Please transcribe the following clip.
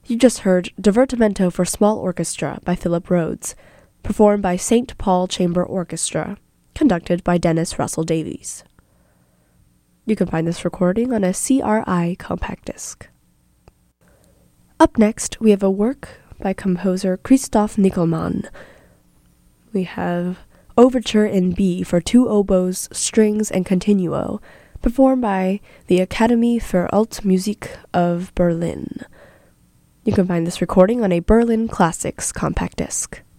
You just heard Divertimento for Small Orchestra by Philip Rhodes, performed by St. Paul Chamber Orchestra, conducted by Dennis Russell Davies. You can find this recording on a CRI compact disc. Up next, we have a work by composer Christoph Nickelmann. We have Overture in B for 2 oboes, strings, and continuo, performed by the Academy für Altmusik of Berlin. You can find this recording on a Berlin Classics compact disc.